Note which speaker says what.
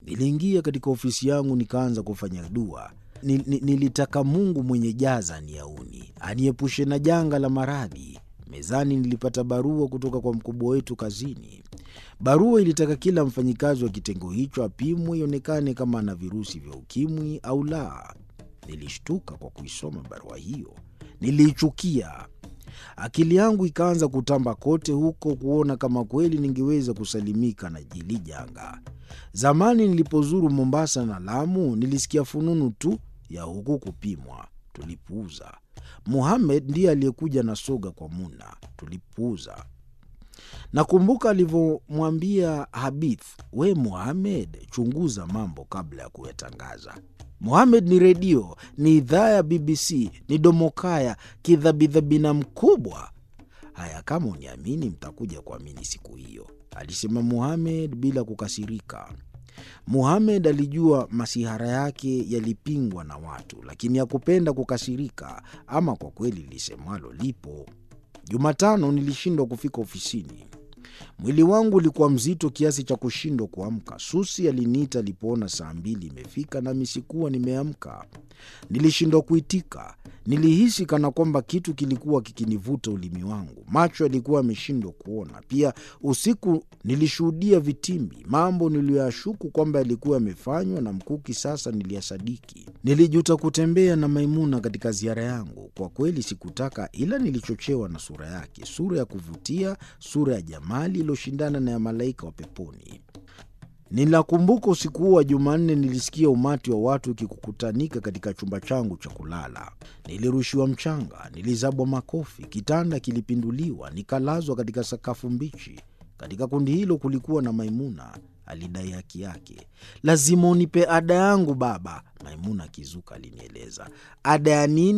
Speaker 1: Niliingia katika ofisi yangu nikaanza kufanya dua. Nilitaka Mungu mwenye jaza aniauni, aniepushe na janga la maradhi. Mezani nilipata barua kutoka kwa mkubwa wetu kazini. Barua ilitaka kila mfanyikazi wa kitengo hicho apimwe ionekane kama ana virusi vya ukimwi au la. Nilishtuka kwa kuisoma barua hiyo. Niliichukia. Akili yangu ikaanza kutamba kote huko kuona kama kweli ningeweza kusalimika na hili janga. Zamani nilipozuru Mombasa na Lamu nilisikia fununu tu ya huku kupimwa. Tulipuuza. Mohamed ndiye aliyekuja na soga kwa Muna. Tulipuuza. Nakumbuka alivyomwambia Habith, "We Mohamed, chunguza mambo kabla ya kuyatangaza." Mohamed ni redio, ni idhaa ya BBC, ni domokaya, kidhabidhabina mkubwa. Haya, kama uniamini mtakuja kuamini siku hiyo, alisema Mohamed bila kukasirika. Mohamed alijua masihara yake yalipingwa na watu, lakini hakupenda kukasirika. Ama kwa kweli lisemwalo lipo. Jumatano nilishindwa kufika ofisini. Mwili wangu ulikuwa mzito kiasi cha kushindwa kuamka. Susi aliniita alipoona saa 2 imefika nami sikuwa nimeamka. Nilishindwa kuitika. Nilihisi kana kwamba kitu kilikuwa kikinivuta ulimi wangu. Macho yalikuwa yameshindwa kuona. Pia usiku nilishuhudia vitimbi. Mambo niliyoyashuku kwamba yalikuwa yamefanywa na Mkuki sasa niliyasadiki. Nilijuta kutembea na Maimuna katika ziara yangu. Kwa kweli sikutaka, ila nilichochewa na sura yake. Sura ya kuvutia, sura ya jamali iliyoshindana na ya malaika wa peponi. Ninakumbuka usiku huo wa Jumanne nilisikia umati wa watu ukikutanika katika chumba changu cha kulala. Nilirushiwa mchanga, nilizabwa makofi, kitanda kilipinduliwa, nikalazwa katika sakafu mbichi. Katika kundi hilo kulikuwa na Maimuna, alidai haki yake. "Lazima unipe ada yangu baba." Maimuna kizuka alinieleza. "Ada ya nini?"